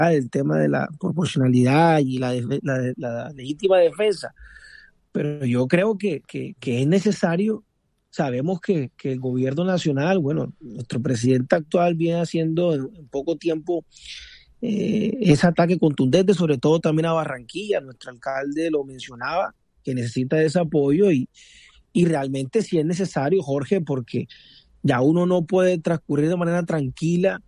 el tema de la proporcionalidad y la legítima defensa, pero yo creo que es necesario. Sabemos que el gobierno nacional, bueno, nuestro presidente actual viene haciendo en poco tiempo ese ataque contundente, sobre todo también a Barranquilla. Nuestro alcalde lo mencionaba, que necesita ese apoyo y realmente sí es necesario, Jorge, porque ya uno no puede transcurrir de manera tranquila,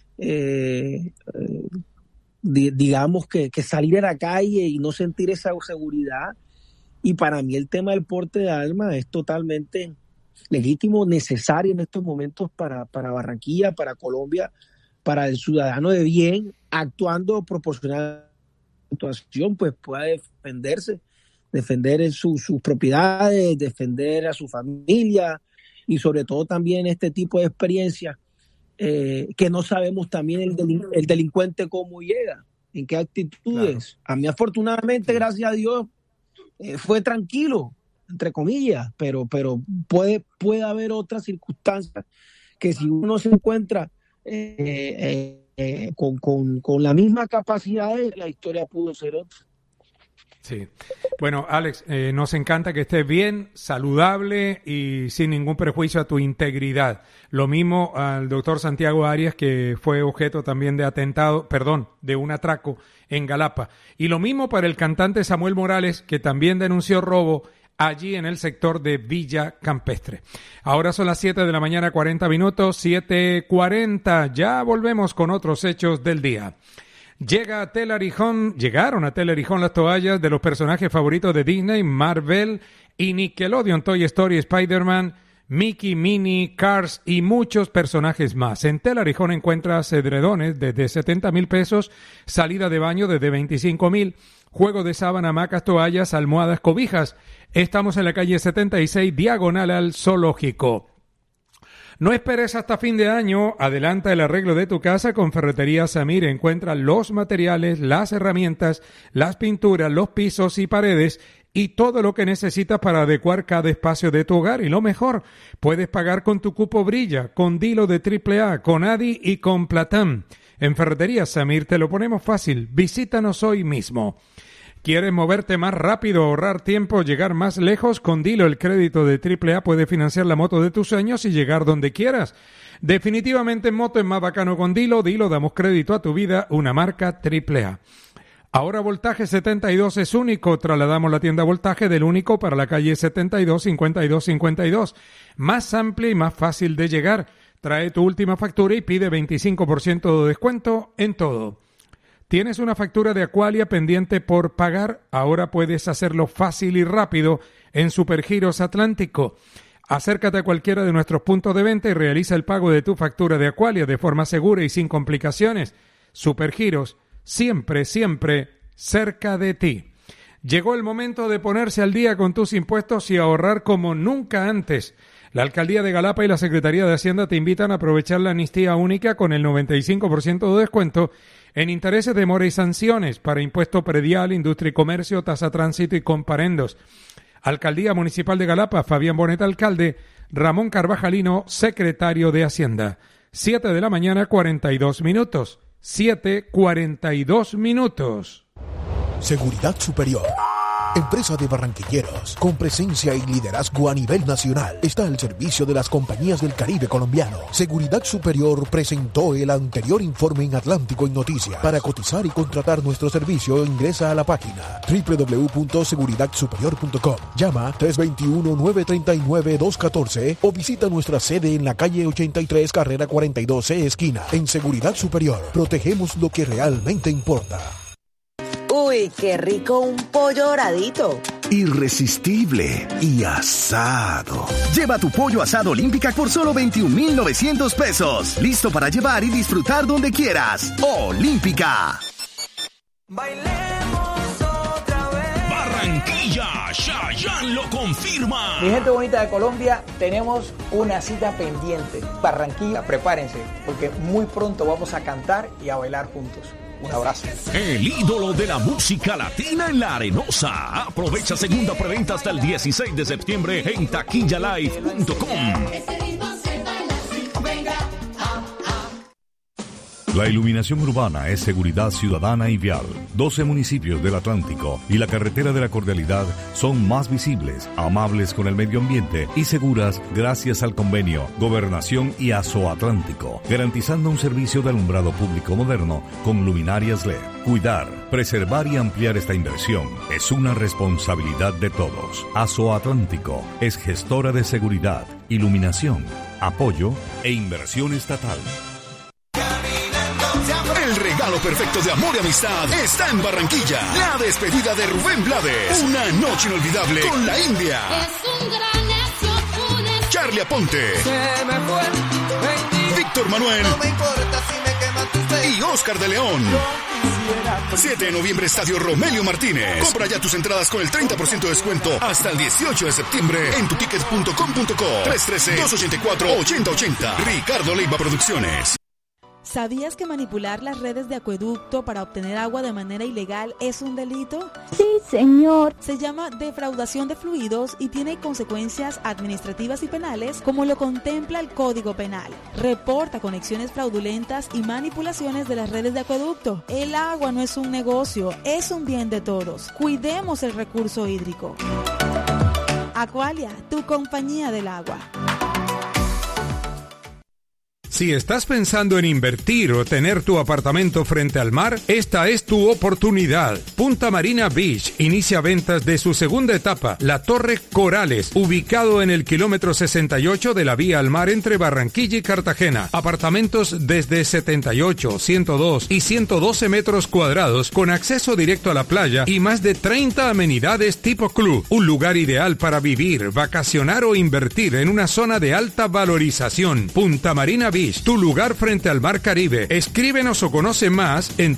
digamos que salir a la calle y no sentir esa seguridad. Y para mí el tema del porte de armas es totalmente legítimo, necesario en estos momentos para Barranquilla, para Colombia, para el ciudadano de bien, actuando proporcional a la situación, pues pueda defender sus propiedades, defender a su familia y sobre todo también este tipo de experiencias que no sabemos también el delincuente cómo llega, en qué actitudes. Claro. A mí afortunadamente, gracias a Dios, fue tranquilo, entre comillas, pero puede haber otras circunstancias que si uno se encuentra con la misma capacidad, la historia pudo ser otra. Sí. Bueno, Alex, nos encanta que estés bien, saludable y sin ningún prejuicio a tu integridad. Lo mismo al doctor Santiago Arias, que fue objeto también de un atraco en Galapa. Y lo mismo para el cantante Samuel Morales, que también denunció robo allí en el sector de Villa Campestre. Ahora son las 7 de la mañana, 40 minutos, 7:40. Ya volvemos con otros hechos del día. Llegaron a Tel Arijón las toallas de los personajes favoritos de Disney, Marvel y Nickelodeon, Toy Story, Spider-Man, Mickey, Minnie, Cars y muchos personajes más. En Tel Arijón encuentras edredones desde 70,000 pesos, salida de baño desde 25,000, juego de sábana, hamacas, toallas, almohadas, cobijas. Estamos en la calle 76, diagonal al Zoológico. No esperes hasta fin de año, adelanta el arreglo de tu casa con Ferretería Samir. Encuentra los materiales, las herramientas, las pinturas, los pisos y paredes y todo lo que necesitas para adecuar cada espacio de tu hogar. Y lo mejor, puedes pagar con tu cupo Brilla, con Dilo de AAA, con Adi y con Platán. En Ferretería Samir te lo ponemos fácil. Visítanos hoy mismo. ¿Quieres moverte más rápido, ahorrar tiempo, llegar más lejos? Con Dilo, el crédito de AAA puede financiar la moto de tus sueños y llegar donde quieras. Definitivamente en moto es más bacano con Dilo. Dilo, damos crédito a tu vida, una marca AAA. Ahora Voltaje 72 es único. Trasladamos la tienda Voltaje del único para la calle 72, 52. Más amplia y más fácil de llegar. Trae tu última factura y pide 25% de descuento en todo. ¿Tienes una factura de Aqualia pendiente por pagar? Ahora puedes hacerlo fácil y rápido en Supergiros Atlántico. Acércate a cualquiera de nuestros puntos de venta y realiza el pago de tu factura de Aqualia de forma segura y sin complicaciones. Supergiros, siempre cerca de ti. Llegó el momento de ponerse al día con tus impuestos y ahorrar como nunca antes. La Alcaldía de Galapa y la Secretaría de Hacienda te invitan a aprovechar la amnistía única con el 95% de descuento en intereses de mora y sanciones para impuesto predial, industria y comercio, tasa tránsito y comparendos. Alcaldía Municipal de Galapa, Fabián Bonet, alcalde, Ramón Carvajalino, secretario de Hacienda. 7 de la mañana, 42 minutos. 7:42. Seguridad Superior. Empresa de barranquilleros, con presencia y liderazgo a nivel nacional, está al servicio de las compañías del Caribe colombiano. Seguridad Superior presentó el anterior informe en Atlántico en Noticias. Para cotizar y contratar nuestro servicio, ingresa a la página www.seguridadsuperior.com. Llama 321-939-214 o visita nuestra sede en la calle 83, carrera 42C, esquina. En Seguridad Superior, protegemos lo que realmente importa. Uy, qué rico un pollo doradito. Irresistible y asado. Lleva tu pollo asado Olímpica por solo 21,900 pesos. Listo para llevar y disfrutar donde quieras. Olímpica. Bailemos otra vez. Barranquilla, Chayanne lo confirma. Mi gente bonita de Colombia, tenemos una cita pendiente. Barranquilla, prepárense, porque muy pronto vamos a cantar y a bailar juntos. Un abrazo. El ídolo de la música latina en La Arenosa. Aprovecha segunda preventa hasta el 16 de septiembre en taquillalive.com. La iluminación urbana es seguridad ciudadana y vial. 12 municipios del Atlántico y la carretera de la Cordialidad son más visibles, amables con el medio ambiente y seguras gracias al convenio Gobernación y Azoatlántico, garantizando un servicio de alumbrado público moderno con luminarias LED. Cuidar, preservar y ampliar esta inversión es una responsabilidad de todos. Azoatlántico es gestora de seguridad, iluminación, apoyo e inversión estatal. El regalo perfecto de amor y amistad está en Barranquilla. La despedida de Rubén Blades. Una noche inolvidable con la India. Charlie Aponte. Víctor Manuel. Y Oscar de León. 7 de noviembre, Estadio Romelio Martínez. Compra ya tus entradas con el 30% de descuento hasta el 18 de septiembre en tutickets.com.co. 313-284-8080. Ricardo Leiva Producciones. ¿Sabías que manipular las redes de acueducto para obtener agua de manera ilegal es un delito? Sí, señor. Se llama defraudación de fluidos y tiene consecuencias administrativas y penales como lo contempla el Código Penal. Reporta conexiones fraudulentas y manipulaciones de las redes de acueducto. El agua no es un negocio, es un bien de todos. Cuidemos el recurso hídrico. Aqualia, tu compañía del agua. Si estás pensando en invertir o tener tu apartamento frente al mar, esta es tu oportunidad. Punta Marina Beach inicia ventas de su segunda etapa, la Torre Corales, ubicado en el kilómetro 68 de la vía al mar entre Barranquilla y Cartagena. Apartamentos desde 78, 102 y 112 metros cuadrados con acceso directo a la playa y más de 30 amenidades tipo club. Un lugar ideal para vivir, vacacionar o invertir en una zona de alta valorización. Punta Marina Beach, tu lugar frente al Mar Caribe. Escríbenos o conoce más en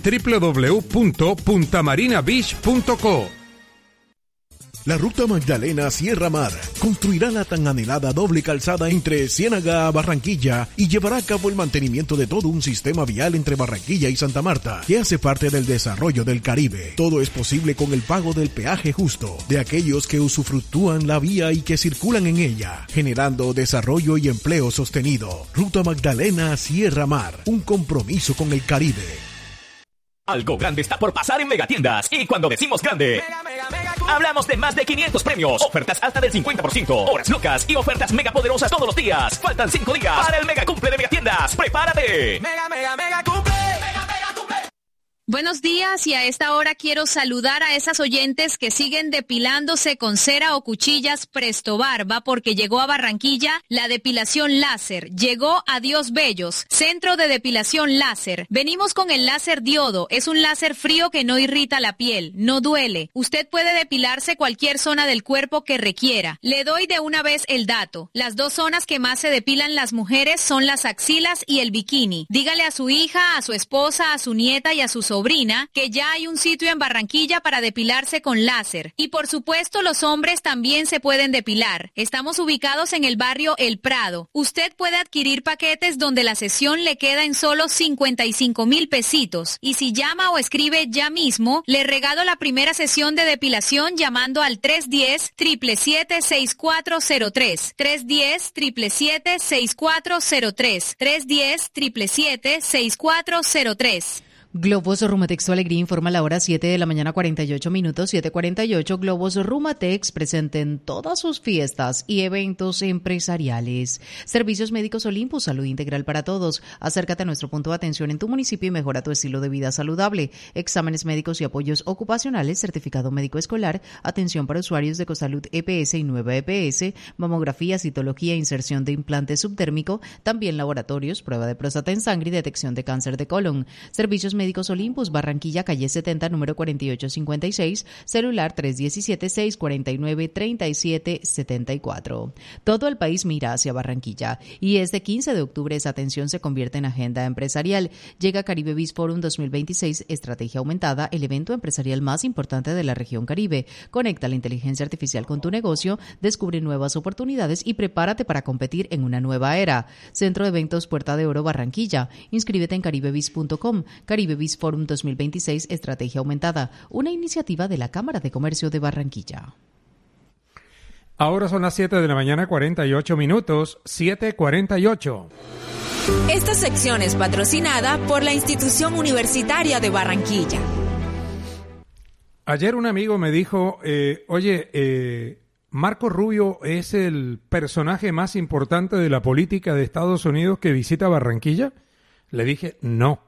www.puntamarinabeach.co. La Ruta Magdalena Sierra Mar construirá la tan anhelada doble calzada entre Ciénaga a Barranquilla y llevará a cabo el mantenimiento de todo un sistema vial entre Barranquilla y Santa Marta, que hace parte del desarrollo del Caribe. Todo es posible con el pago del peaje justo de aquellos que usufructúan la vía y que circulan en ella, generando desarrollo y empleo sostenido. Ruta Magdalena Sierra Mar, un compromiso con el Caribe. Algo grande está por pasar en Megatiendas. Y cuando decimos grande, hablamos de más de 500 premios, ofertas hasta del 50%, horas locas y ofertas mega poderosas todos los días. Faltan 5 días para el mega cumple de Megatiendas. ¡Prepárate! Mega cumple. Buenos días, y a esta hora quiero saludar a esas oyentes que siguen depilándose con cera o cuchillas Presto Barba, porque llegó a Barranquilla la depilación láser. Llegó a Dios Bellos, centro de depilación láser. Venimos con el láser diodo. Es un láser frío que no irrita la piel, no duele. Usted puede depilarse cualquier zona del cuerpo que requiera. Le doy de una vez el dato. Las 2 zonas que más se depilan las mujeres son las axilas y el bikini. Dígale a su hija, a su esposa, a su nieta y a su sobrina que ya hay un sitio en Barranquilla para depilarse con láser. Y por supuesto los hombres también se pueden depilar. Estamos ubicados en el barrio El Prado. Usted puede adquirir paquetes donde la sesión le queda en solo 55,000 pesitos. Y si llama o escribe ya mismo, le regalo la primera sesión de depilación llamando al 310-777-6403. 310-777-6403. 310-777-6403. Globos Rumatex, su alegría, informa la hora 7 de la mañana 48 minutos, 7:48. Globos Rumatex presenten todas sus fiestas y eventos empresariales. Servicios Médicos Olympus, salud integral para todos. Acércate a nuestro punto de atención en tu municipio y mejora tu estilo de vida saludable. Exámenes médicos y apoyos ocupacionales, certificado médico escolar, atención para usuarios de Ecosalud EPS y Nueva EPS, mamografía, citología, inserción de implante subdérmico, también laboratorios, prueba de próstata en sangre y detección de cáncer de colon. Servicios Médicos Olympus, Barranquilla, calle 70, número 4856, celular 317-649-3774. Todo el país mira hacia Barranquilla y este 15 de octubre esa atención se convierte en agenda empresarial. Llega Caribe Biz Forum 2026, Estrategia Aumentada, el evento empresarial más importante de la región Caribe. Conecta la inteligencia artificial con tu negocio, descubre nuevas oportunidades y prepárate para competir en una nueva era. Centro de Eventos Puerta de Oro, Barranquilla. Inscríbete en caribebiz.com. Caribe Biz Forum 2026, Estrategia Aumentada, una iniciativa de la Cámara de Comercio de Barranquilla. Ahora son las 7 de la mañana, 48 minutos, 7:48. Esta sección es patrocinada por la Institución Universitaria de Barranquilla. Ayer un amigo me dijo, Marco Rubio es el personaje más importante de la política de Estados Unidos que visita Barranquilla. Le dije, no.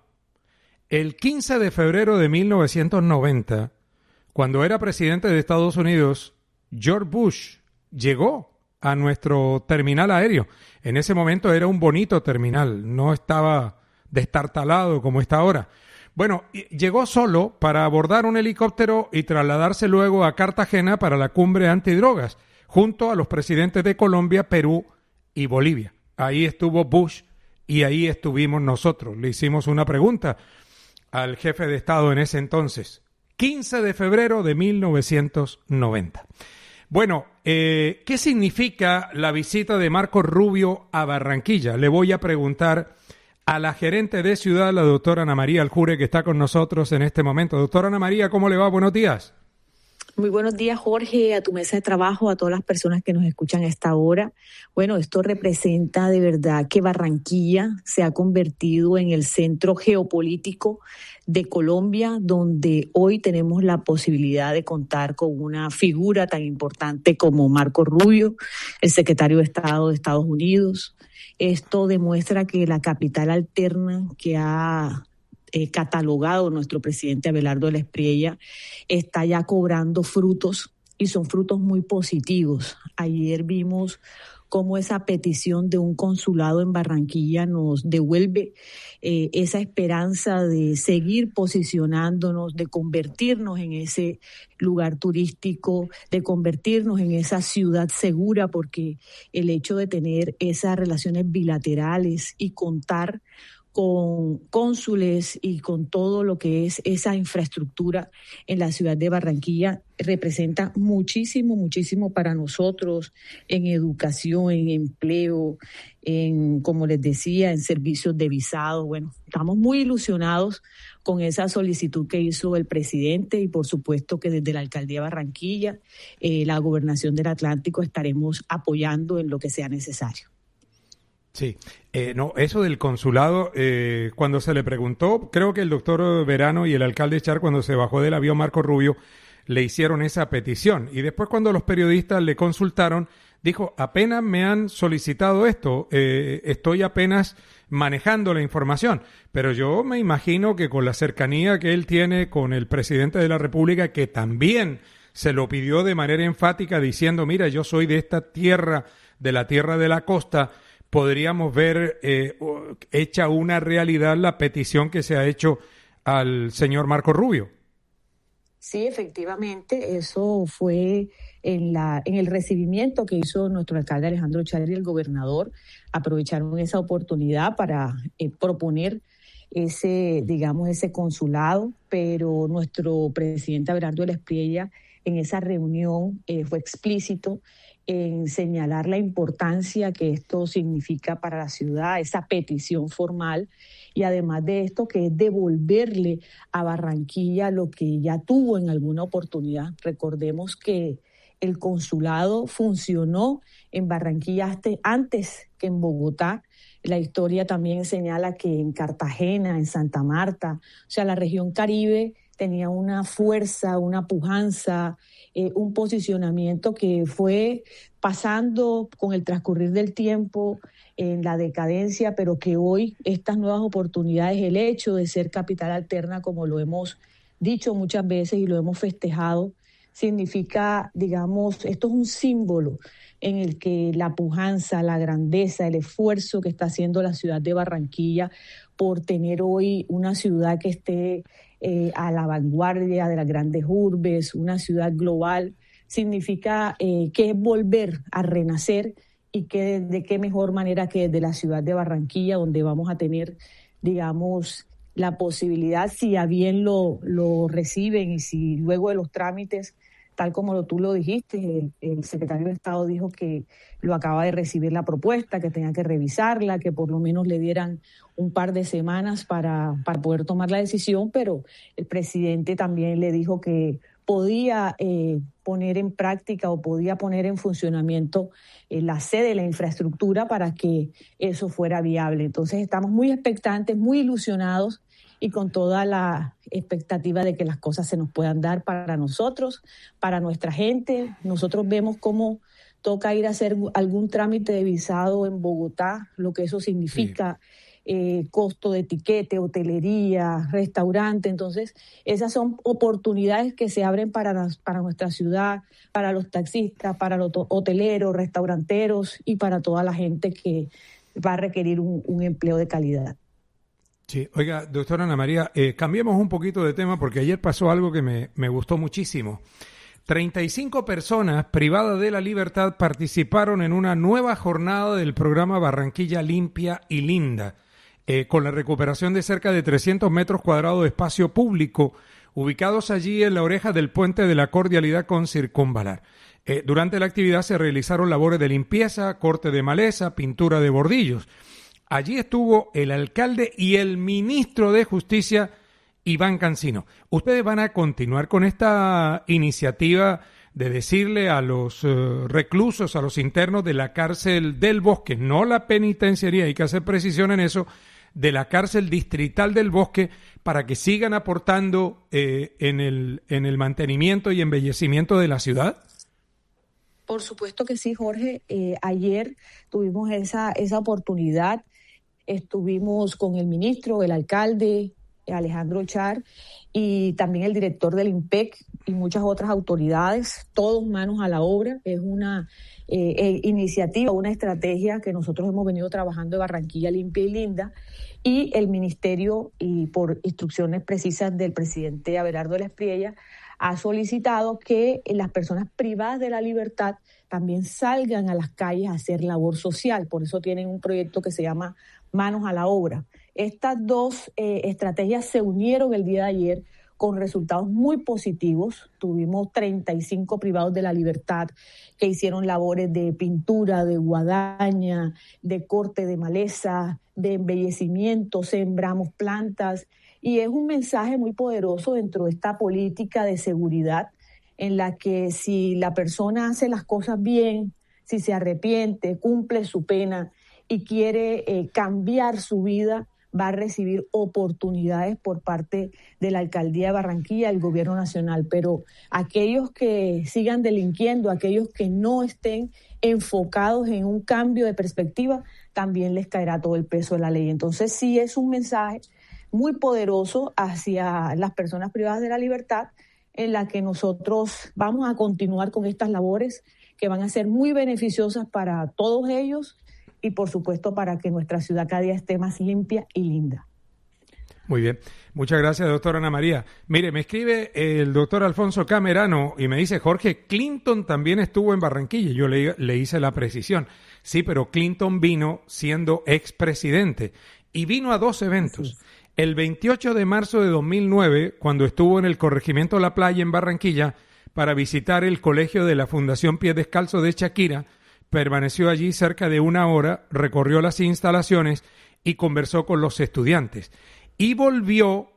El 15 de febrero de 1990, cuando era presidente de Estados Unidos, George Bush llegó a nuestro terminal aéreo. En ese momento era un bonito terminal, no estaba destartalado como está ahora. Bueno, llegó solo para abordar un helicóptero y trasladarse luego a Cartagena para la cumbre antidrogas, junto a los presidentes de Colombia, Perú y Bolivia. Ahí estuvo Bush y ahí estuvimos nosotros. Le hicimos una pregunta al jefe de Estado en ese entonces. 15 de febrero de 1990. Bueno, ¿qué significa la visita de Marco Rubio a Barranquilla? Le voy a preguntar a la gerente de ciudad, la doctora Ana María Aljure, que está con nosotros en este momento. Doctora Ana María, ¿cómo le va? Buenos días. Muy buenos días, Jorge, a tu mesa de trabajo, a todas las personas que nos escuchan a esta hora. Bueno, esto representa de verdad que Barranquilla se ha convertido en el centro geopolítico de Colombia, donde hoy tenemos la posibilidad de contar con una figura tan importante como Marco Rubio, el secretario de Estado de Estados Unidos. Esto demuestra que la capital alterna que ha catalogado nuestro presidente Abelardo de la Espriella está ya cobrando frutos y son frutos muy positivos. Ayer vimos cómo esa petición de un consulado en Barranquilla nos devuelve esa esperanza de seguir posicionándonos, de convertirnos en ese lugar turístico, de convertirnos en esa ciudad segura, porque el hecho de tener esas relaciones bilaterales y contar con cónsules y con todo lo que es esa infraestructura en la ciudad de Barranquilla representa muchísimo, muchísimo para nosotros en educación, en empleo, en, como les decía, en servicios de visado. Bueno, estamos muy ilusionados con esa solicitud que hizo el presidente y por supuesto que desde la Alcaldía de Barranquilla, la Gobernación del Atlántico estaremos apoyando en lo que sea necesario. Sí, no, eso del consulado, cuando se le preguntó, creo que el doctor Verano y el alcalde Char, cuando se bajó del avión Marco Rubio, le hicieron esa petición. Y después cuando los periodistas le consultaron, dijo, apenas me han solicitado esto, estoy apenas manejando la información. Pero yo me imagino que con la cercanía que él tiene con el presidente de la República, que también se lo pidió de manera enfática diciendo, mira, yo soy de esta tierra, de la tierra de la costa, podríamos ver hecha una realidad la petición que se ha hecho al señor Marco Rubio. Sí, efectivamente, eso fue en el recibimiento que hizo nuestro alcalde Alejandro Char y el gobernador. Aprovecharon esa oportunidad para proponer ese consulado, pero nuestro presidente Abelardo de la Espriella en esa reunión fue explícito en señalar la importancia que esto significa para la ciudad, esa petición formal, y además de esto que es devolverle a Barranquilla lo que ya tuvo en alguna oportunidad. Recordemos que el consulado funcionó en Barranquilla antes que en Bogotá. La historia también señala que en Cartagena, en Santa Marta, o sea, la región Caribe tenía una fuerza, una pujanza, un posicionamiento que fue pasando con el transcurrir del tiempo en la decadencia, pero que hoy estas nuevas oportunidades, el hecho de ser capital alterna, como lo hemos dicho muchas veces y lo hemos festejado, significa, digamos, esto es un símbolo en el que la pujanza, la grandeza, el esfuerzo que está haciendo la ciudad de Barranquilla por tener hoy una ciudad que esté a la vanguardia de las grandes urbes, una ciudad global, significa que es volver a renacer y que de qué mejor manera que desde la ciudad de Barranquilla, donde vamos a tener, digamos, la posibilidad, si a bien lo reciben y si luego de los trámites, tal como tú lo dijiste, el secretario de Estado dijo que lo acaba de recibir la propuesta, que tenía que revisarla, que por lo menos le dieran un par de semanas para poder tomar la decisión, pero el presidente también le dijo que podía poner en práctica o podía poner en funcionamiento la sede, la infraestructura para que eso fuera viable. Entonces estamos muy expectantes, muy ilusionados y con toda la expectativa de que las cosas se nos puedan dar para nosotros, para nuestra gente. Nosotros vemos cómo toca ir a hacer algún trámite de visado en Bogotá, lo que eso significa. Sí. Costo de etiquete, hotelería, restaurante. Entonces, esas son oportunidades que se abren para nuestra ciudad, para los taxistas, para los hoteleros, restauranteros y para toda la gente que va a requerir un empleo de calidad. Sí, oiga, doctora Ana María, cambiemos un poquito de tema porque ayer pasó algo que me gustó muchísimo. 35 personas privadas de la libertad participaron en una nueva jornada del programa Barranquilla Limpia y Linda, con la recuperación de cerca de 300 metros cuadrados de espacio público, ubicados allí en la oreja del puente de la Cordialidad con Circunvalar. Durante la actividad se realizaron labores de limpieza, corte de maleza, pintura de bordillos. Allí estuvo el alcalde y el ministro de Justicia, Iván Cancino. ¿Ustedes van a continuar con esta iniciativa de decirle a los reclusos, a los internos de la cárcel del Bosque, no la penitenciaría, hay que hacer precisión en eso, de la cárcel distrital del Bosque, para que sigan aportando en el mantenimiento y embellecimiento de la ciudad? Por supuesto que sí, Jorge. Ayer tuvimos esa oportunidad. Estuvimos con el ministro, el alcalde, Alejandro Char, y también el director del IMPEC y muchas otras autoridades, todos manos a la obra. Es una iniciativa, una estrategia que nosotros hemos venido trabajando de Barranquilla Limpia y Linda, y el ministerio, y por instrucciones precisas del presidente Abelardo de la Espriella, ha solicitado que las personas privadas de la libertad también salgan a las calles a hacer labor social. Por eso tienen un proyecto que se llama Manos a la Obra. Estas dos estrategias se unieron el día de ayer con resultados muy positivos. Tuvimos 35 privados de la libertad que hicieron labores de pintura, de guadaña, de corte de maleza, de embellecimiento, sembramos plantas, y es un mensaje muy poderoso dentro de esta política de seguridad en la que si la persona hace las cosas bien, si se arrepiente, cumple su pena y quiere cambiar su vida, va a recibir oportunidades por parte de la Alcaldía de Barranquilla, del Gobierno Nacional. Pero aquellos que sigan delinquiendo, aquellos que no estén enfocados en un cambio de perspectiva, también les caerá todo el peso de la ley. Entonces sí es un mensaje muy poderoso hacia las personas privadas de la libertad, en la que nosotros vamos a continuar con estas labores que van a ser muy beneficiosas para todos ellos y por supuesto para que nuestra ciudad cada día esté más limpia y linda. Muy bien, muchas gracias, doctora Ana María. Mire, me escribe el doctor Alfonso Camerano y me dice, Jorge, Clinton también estuvo en Barranquilla. Yo le hice la precisión. Sí, pero Clinton vino siendo expresidente y vino a 2 eventos. Sí. El 28 de marzo de 2009, cuando estuvo en el corregimiento La Playa en Barranquilla para visitar el colegio de la Fundación Pies Descalzos de Shakira, permaneció allí cerca de 1 hora, recorrió las instalaciones y conversó con los estudiantes. Y volvió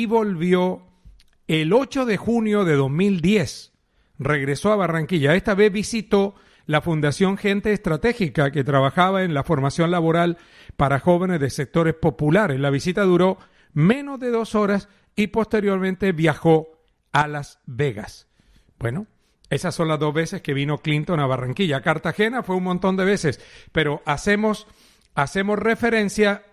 el 8 de junio de 2010. Regresó a Barranquilla. Esta vez visitó la Fundación Gente Estratégica, que trabajaba en la formación laboral para jóvenes de sectores populares. La visita duró menos de 2 horas y posteriormente viajó a Las Vegas. Bueno, esas son las 2 veces que vino Clinton a Barranquilla. A Cartagena fue un montón de veces, pero hacemos referencia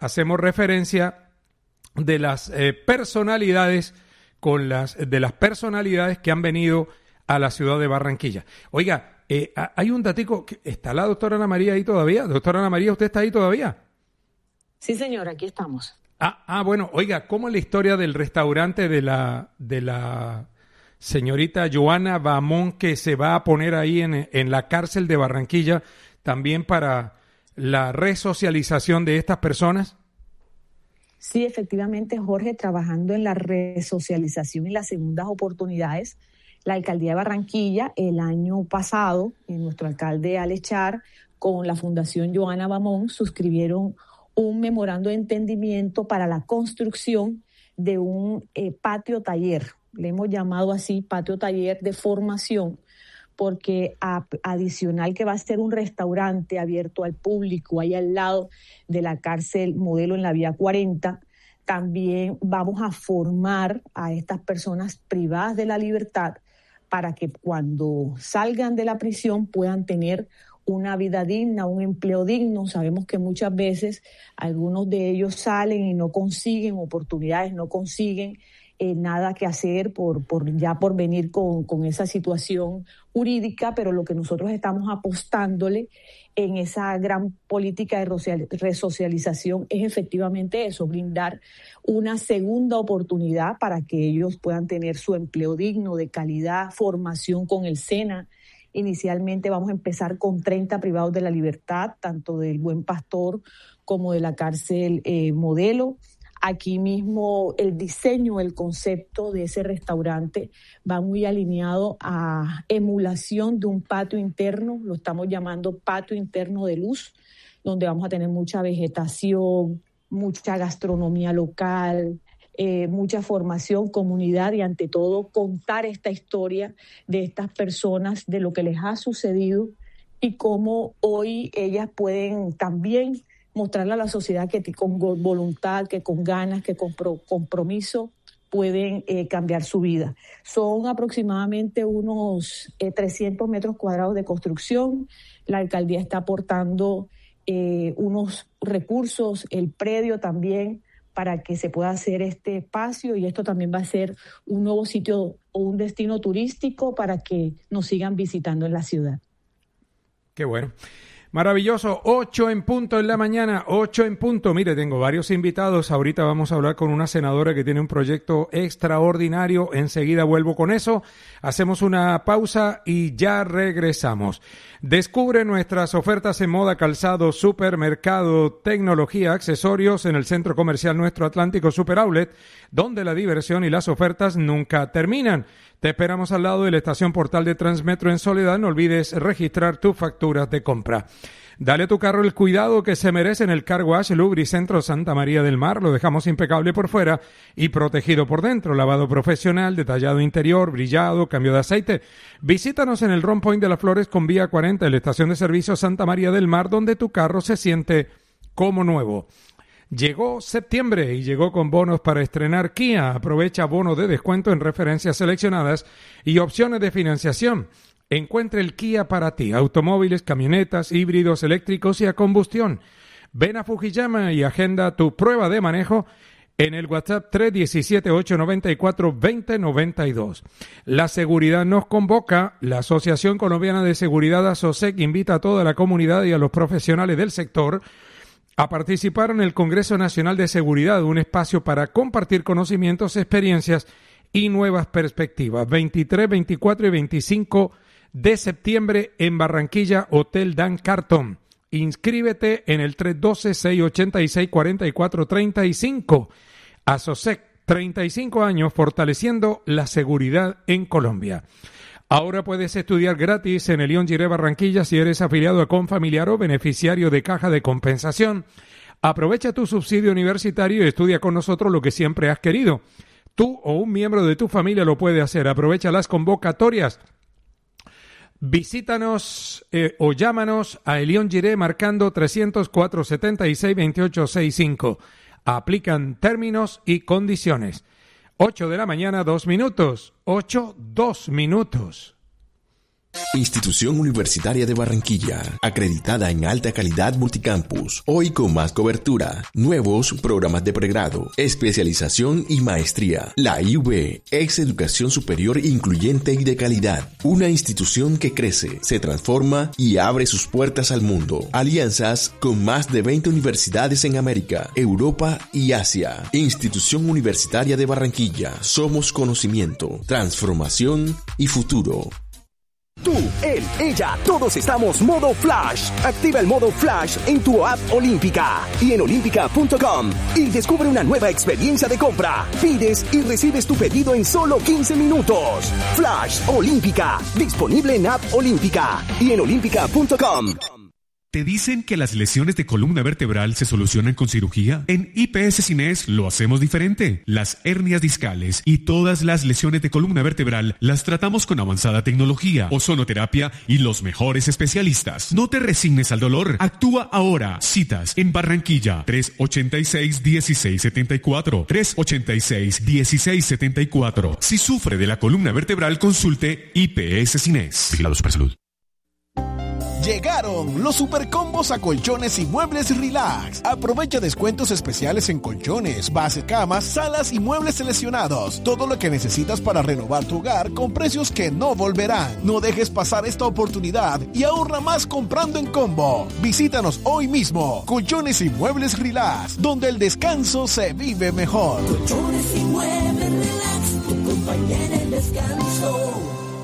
de las personalidades de las personalidades que han venido a la ciudad de Barranquilla. Oiga, hay un datico, ¿está la doctora Ana María ahí todavía? Doctora Ana María, ¿usted está ahí todavía? Sí, señor, aquí estamos. Bueno, oiga, ¿cómo es la historia del restaurante de la señorita Joana Bamón que se va a poner ahí en la cárcel de Barranquilla también para la resocialización de estas personas? Sí, efectivamente, Jorge, trabajando en la resocialización y las segundas oportunidades, la Alcaldía de Barranquilla el año pasado, nuestro alcalde Alex Char, con la Fundación Joana Bamón, suscribieron un memorando de entendimiento para la construcción de un patio taller. Le hemos llamado así patio taller de formación, porque adicional que va a ser un restaurante abierto al público ahí al lado de la cárcel Modelo en la Vía 40, también vamos a formar a estas personas privadas de la libertad para que cuando salgan de la prisión puedan tener una vida digna, un empleo digno. Sabemos que muchas veces algunos de ellos salen y no consiguen oportunidades, no consiguen nada que hacer por venir con esa situación jurídica, pero lo que nosotros estamos apostándole en esa gran política de resocialización es efectivamente eso, brindar una segunda oportunidad para que ellos puedan tener su empleo digno, de calidad, formación con el SENA. Inicialmente vamos a empezar con 30 privados de la libertad, tanto del Buen Pastor como de la cárcel Modelo. Aquí mismo el diseño, el concepto de ese restaurante va muy alineado a emulación de un patio interno, lo estamos llamando patio interno de luz, donde vamos a tener mucha vegetación, mucha gastronomía local, mucha formación, comunidad y ante todo contar esta historia de estas personas, de lo que les ha sucedido y cómo hoy ellas pueden también mostrarle a la sociedad que con voluntad, que con ganas, que con compromiso pueden cambiar su vida. Son aproximadamente unos 300 metros cuadrados de construcción. La alcaldía está aportando unos recursos, el predio también, para que se pueda hacer este espacio, y esto también va a ser un nuevo sitio o un destino turístico para que nos sigan visitando en la ciudad. Qué bueno. Maravilloso, 8 en punto en la mañana, 8 en punto. Mire, tengo varios invitados. Ahorita vamos a hablar con una senadora que tiene un proyecto extraordinario. Enseguida vuelvo con eso. Hacemos una pausa y ya regresamos. Descubre nuestras ofertas en moda, calzado, supermercado, tecnología, accesorios en el Centro Comercial Nuestro Atlántico Super Outlet, donde la diversión y las ofertas nunca terminan. Te esperamos al lado de la estación Portal de Transmetro en Soledad. No olvides registrar tus facturas de compra. Dale a tu carro el cuidado que se merece en el Car Wash Lubricentro Santa María del Mar. Lo dejamos impecable por fuera y protegido por dentro. Lavado profesional, detallado interior, brillado, cambio de aceite. Visítanos en el Ron Point de las Flores con vía 40 en la estación de servicio Santa María del Mar, donde tu carro se siente como nuevo. Llegó septiembre y llegó con bonos para estrenar Kia. Aprovecha bono de descuento en referencias seleccionadas y opciones de financiación. Encuentra el Kia para ti. Automóviles, camionetas, híbridos, eléctricos y a combustión. Ven a Fujiyama y agenda tu prueba de manejo en el WhatsApp 317-894-2092. La seguridad nos convoca. La Asociación Colombiana de Seguridad ASOSEC invita a toda la comunidad y a los profesionales del sector a participar en el Congreso Nacional de Seguridad, un espacio para compartir conocimientos, experiencias y nuevas perspectivas. 23, 24 y 25 de septiembre en Barranquilla, Hotel Dan Carton. Inscríbete en el 312-686-4435. ASOSEC, 35 años fortaleciendo la seguridad en Colombia. Ahora puedes estudiar gratis en el León Giré Barranquilla si eres afiliado a Confamiliar o beneficiario de Caja de Compensación. Aprovecha tu subsidio universitario y estudia con nosotros lo que siempre has querido. Tú o un miembro de tu familia lo puede hacer. Aprovecha las convocatorias. Visítanos o llámanos a Elión Giré marcando 300-476-2865. Aplican términos y condiciones. 8 de la mañana, 2 minutos. 8, 2 minutos. Institución Universitaria de Barranquilla, acreditada en alta calidad multicampus, hoy con más cobertura, nuevos programas de pregrado, especialización y maestría. La IUB es educación superior incluyente y de calidad, una institución que crece, se transforma y abre sus puertas al mundo. Alianzas con más de 20 universidades en América, Europa y Asia. Institución Universitaria de Barranquilla, somos conocimiento, transformación y futuro. Tú, él, ella, todos estamos modo Flash. Activa el modo Flash en tu app Olímpica y en olímpica.com y descubre una nueva experiencia de compra. Pides y recibes tu pedido en solo 15 minutos. Flash Olímpica, disponible en app Olímpica y en olímpica.com. ¿Te dicen que las lesiones de columna vertebral se solucionan con cirugía? En IPS Cines lo hacemos diferente. Las hernias discales y todas las lesiones de columna vertebral las tratamos con avanzada tecnología, ozonoterapia y los mejores especialistas. No te resignes al dolor. Actúa ahora. Citas en Barranquilla 386-1674. 386-1674. Si sufre de la columna vertebral, consulte IPS Cines. Vigilado Supersalud. Llegaron los supercombos a colchones y muebles Relax. Aprovecha descuentos especiales en colchones, base, camas, salas y muebles seleccionados. Todo lo que necesitas para renovar tu hogar con precios que no volverán. No dejes pasar esta oportunidad y ahorra más comprando en combo. Visítanos hoy mismo. Colchones y muebles Relax, donde el descanso se vive mejor. Colchones y muebles Relax, tu compañía en el descanso.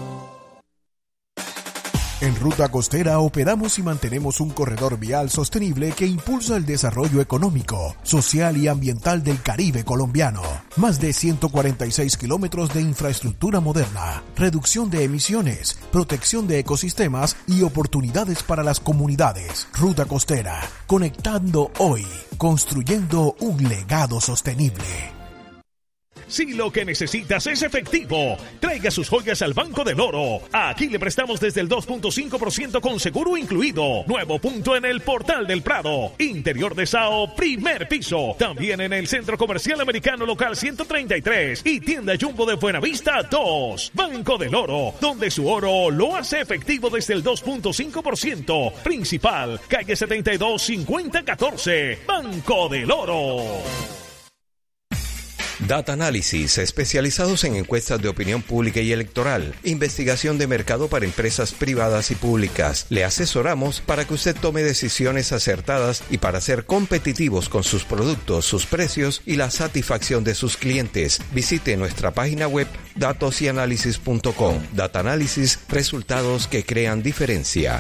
En Ruta Costera operamos y mantenemos un corredor vial sostenible que impulsa el desarrollo económico, social y ambiental del Caribe colombiano. Más de 146 kilómetros de infraestructura moderna, reducción de emisiones, protección de ecosistemas y oportunidades para las comunidades. Ruta Costera, conectando hoy, construyendo un legado sostenible. Si lo que necesitas es efectivo, traiga sus joyas al Banco del Oro. Aquí le prestamos desde el 2.5% con seguro incluido. Nuevo punto en el Portal del Prado. Interior de Sao, primer piso. También en el Centro Comercial Americano Local 133 y Tienda Jumbo de Buenavista 2. Banco del Oro, donde su oro lo hace efectivo desde el 2.5%. Principal, calle 72 5014. Banco del Oro. Data Analysis, especializados en encuestas de opinión pública y electoral, investigación de mercado para empresas privadas y públicas. Le asesoramos para que usted tome decisiones acertadas y para ser competitivos con sus productos, sus precios y la satisfacción de sus clientes. Visite nuestra página web datosyanalysis.com. Data Analysis, resultados que crean diferencia.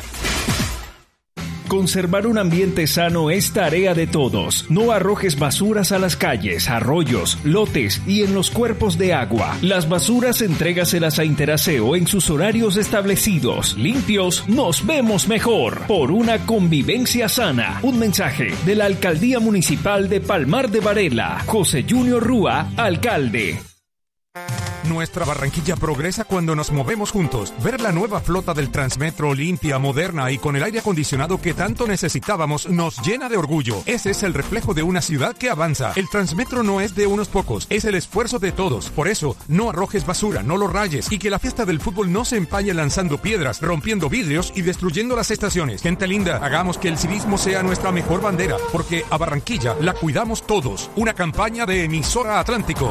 Conservar un ambiente sano es tarea de todos. No arrojes basuras a las calles, arroyos, lotes y en los cuerpos de agua. Las basuras entrégaselas a Interaseo en sus horarios establecidos. Limpios, nos vemos mejor. Por una convivencia sana. Un mensaje de la Alcaldía Municipal de Palmar de Varela. José Junior Rúa, alcalde. Nuestra Barranquilla progresa cuando nos movemos juntos. Ver la nueva flota del Transmetro limpia, moderna y con el aire acondicionado que tanto necesitábamos nos llena de orgullo. Ese es el reflejo de una ciudad que avanza. El Transmetro no es de unos pocos, es el esfuerzo de todos. Por eso, no arrojes basura, no lo rayes y que la fiesta del fútbol no se empañe lanzando piedras, rompiendo vidrios y destruyendo las estaciones. Gente linda, hagamos que el civismo sea nuestra mejor bandera, porque a Barranquilla la cuidamos todos. Una campaña de Emisora Atlántico.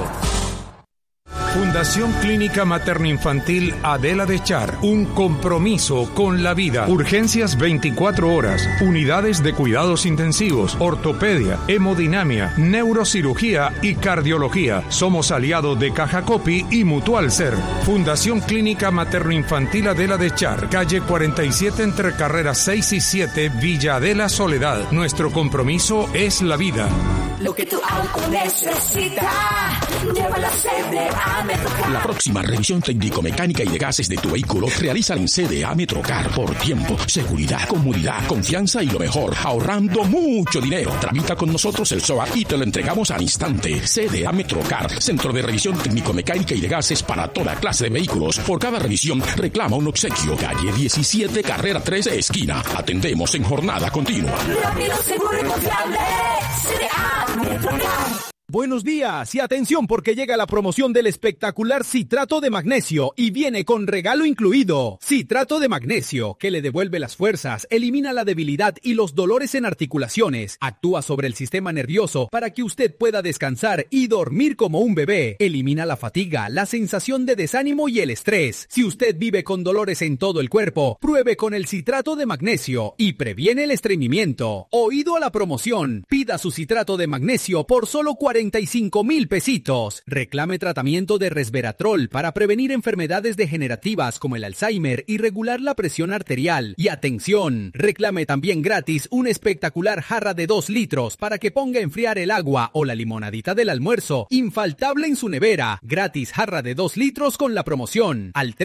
Fundación Clínica Materno-Infantil Adela de Char, un compromiso con la vida. Urgencias 24 horas, unidades de cuidados intensivos, ortopedia, hemodinamia, neurocirugía y cardiología. Somos aliados de Caja Copi y Mutual Ser. Fundación Clínica Materno-Infantil Adela de Char, calle 47 entre carreras 6 y 7, Villa Adela Soledad. Nuestro compromiso es la vida. Lo que tu auto necesita, llévalo a CDA Metrocar. La próxima revisión técnico-mecánica y de gases de tu vehículo realiza en CDA Metrocar por tiempo, seguridad, comodidad, confianza y lo mejor, ahorrando mucho dinero. Tramita con nosotros el SOA y te lo entregamos al instante. CDA Metrocar, centro de revisión técnico-mecánica y de gases para toda clase de vehículos. Por cada revisión reclama un obsequio. Calle 17, carrera 13, esquina. Atendemos en jornada continua. Rápido, seguro y confiable. CDA Metrocar. Buenos días y atención porque llega la promoción del espectacular citrato de magnesio y viene con regalo incluido. Citrato de magnesio, que le devuelve las fuerzas, elimina la debilidad y los dolores en articulaciones, actúa sobre el sistema nervioso para que usted pueda descansar y dormir como un bebé, elimina la fatiga, la sensación de desánimo y el estrés. Si usted vive con dolores en todo el cuerpo, pruebe con el citrato de magnesio y previene el estreñimiento. Oído a la promoción, pida su citrato de magnesio por solo 40 $75,000 pesitos. Reclame tratamiento de resveratrol para prevenir enfermedades degenerativas como el Alzheimer y regular la presión arterial. Y atención, reclame también gratis una espectacular jarra de 2 litros para que ponga a enfriar el agua o la limonadita del almuerzo, infaltable en su nevera. Gratis jarra de 2 litros con la promoción al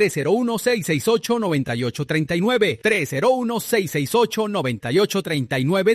301-668-9839, 301-668-9839,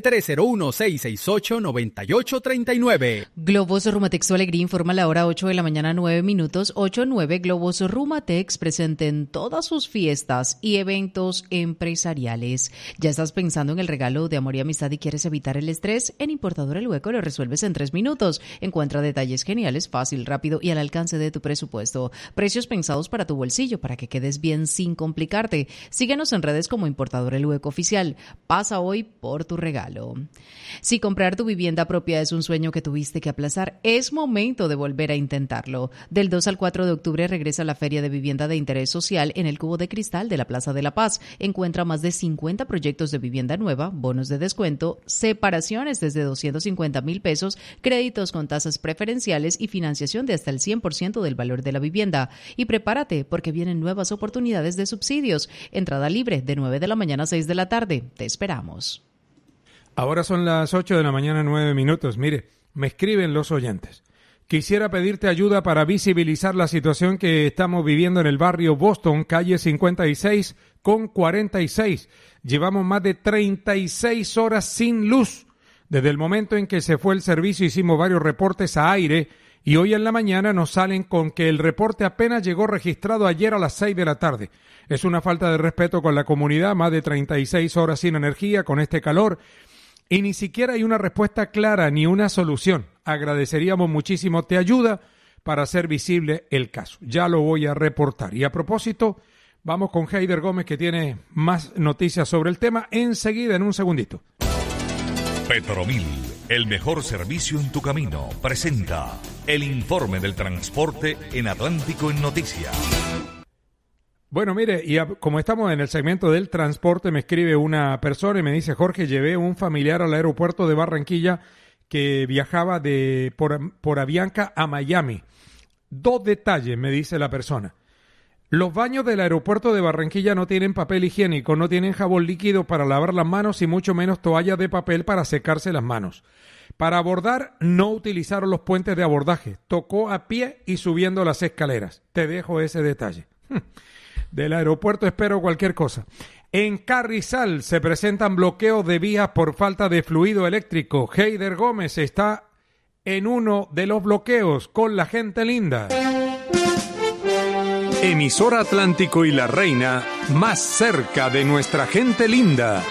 301-668-9839. Globos Rumatex Tu Alegría informa la hora 8 de la mañana 9 minutos, 8:09. Globos Rumatex presenten todas sus fiestas y eventos empresariales. ¿Ya estás pensando en el regalo de amor y amistad y quieres evitar el estrés? En Importador El Hueco lo resuelves en 3 minutos. Encuentra detalles geniales, fácil, rápido y al alcance de tu presupuesto. Precios pensados para tu bolsillo, para que quedes bien sin complicarte. Síguenos en redes como Importador El Hueco Oficial. Pasa hoy por tu regalo. Si comprar tu vivienda propia es un sueño que tuviste que aplazar, es momento de volver a intentarlo. Del 2 al 4 de octubre regresa la Feria de Vivienda de Interés Social en el Cubo de Cristal de la Plaza de la Paz. Encuentra más de 50 proyectos de vivienda nueva, bonos de descuento, separaciones desde $250,000 pesos, créditos con tasas preferenciales y financiación de hasta el 100% del valor de la vivienda. Y prepárate porque vienen nuevas oportunidades de subsidios. Entrada libre de 9 de la mañana a 6 de la tarde. Te esperamos. Ahora son las 8 de la mañana 9 minutos. Mire, me escriben los oyentes. Quisiera pedirte ayuda para visibilizar la situación que estamos viviendo en el barrio Boston, calle 56 con 46. Llevamos más de 36 horas sin luz. Desde el momento en que se fue el servicio hicimos varios reportes a aire y hoy en la mañana nos salen con que el reporte apenas llegó registrado ayer a las 6 de la tarde. Es una falta de respeto con la comunidad, más de 36 horas sin energía con este calor y ni siquiera hay una respuesta clara ni una solución. Agradeceríamos muchísimo tu ayuda para hacer visible el caso. Ya lo voy a reportar. Y a propósito, vamos con Heider Gómez que tiene más noticias sobre el tema enseguida, en un segundito. Petromil, el mejor servicio en tu camino, presenta el informe del transporte en Atlántico en Noticias. Bueno, mire, y como estamos en el segmento del transporte, me escribe una persona y me dice, Jorge, llevé un familiar al aeropuerto de Barranquilla que viajaba por Avianca a Miami. 2 detalles, me dice la persona. Los baños del aeropuerto de Barranquilla no tienen papel higiénico, no tienen jabón líquido para lavar las manos y mucho menos toallas de papel para secarse las manos. Para abordar, no utilizaron los puentes de abordaje. Tocó a pie y subiendo las escaleras. Te dejo ese detalle. Del aeropuerto espero cualquier cosa. En Carrizal se presentan bloqueos de vías por falta de fluido eléctrico. Heider Gómez está en uno de los bloqueos con la gente linda. Emisora Atlántico y La Reina, más cerca de nuestra gente linda.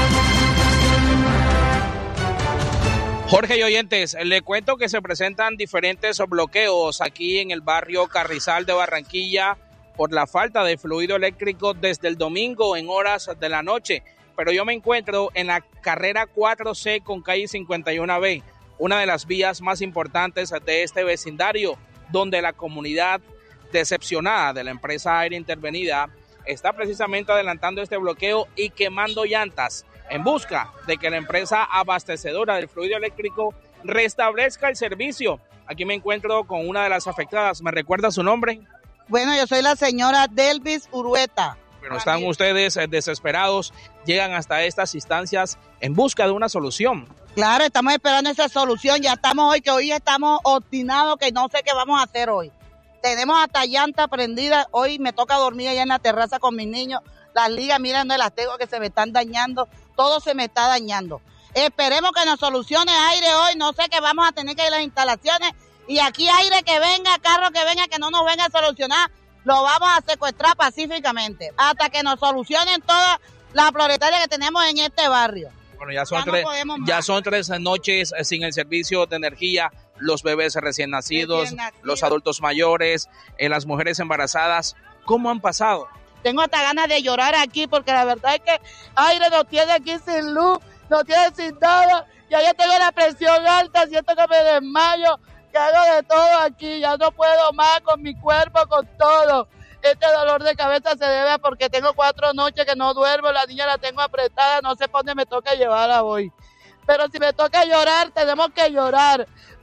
Jorge y oyentes, le cuento que se presentan diferentes bloqueos aquí en el barrio Carrizal de Barranquilla por la falta de fluido eléctrico desde el domingo en horas de la noche. Pero yo me encuentro en la carrera 4C con calle 51B, una de las vías más importantes de este vecindario, donde la comunidad decepcionada de la empresa aérea intervenida está precisamente adelantando este bloqueo y quemando llantas en busca de que la empresa abastecedora del fluido eléctrico restablezca el servicio. Aquí me encuentro con una de las afectadas. ¿Me recuerda su nombre? Bueno, yo soy la señora Delvis Urueta. Pero están ustedes desesperados, llegan hasta estas instancias en busca de una solución. Claro, estamos esperando esa solución, ya estamos hoy estamos obstinados que no sé qué vamos a hacer hoy. Tenemos hasta llanta prendida, hoy me toca dormir allá en la terraza con mis niños, las ligas, miren donde las tengo que se me están dañando, todo se me está dañando. Esperemos que nos solucione aire hoy, no sé qué vamos a tener que ir a las instalaciones y aquí aire que venga, carro que venga, que no nos venga a solucionar, lo vamos a secuestrar pacíficamente hasta que nos solucionen todas las prioritarias que tenemos en este barrio. Bueno, ya son tres noches sin el servicio de energía, los bebés recién nacidos, los adultos mayores, las mujeres embarazadas. ¿Cómo han pasado? Tengo hasta ganas de llorar aquí porque la verdad es que aire nos tiene aquí sin luz, nos tiene sin nada. Ya yo tengo la presión alta, siento que me desmayo, que hago de todo aquí, ya no puedo más con mi cuerpo, con todo. Este dolor de cabeza se debe a porque tengo 4 noches que no duermo, la niña la tengo apretada, no sé por dónde me toca llevarla hoy. Pero si me toca llorar, tenemos que llorar,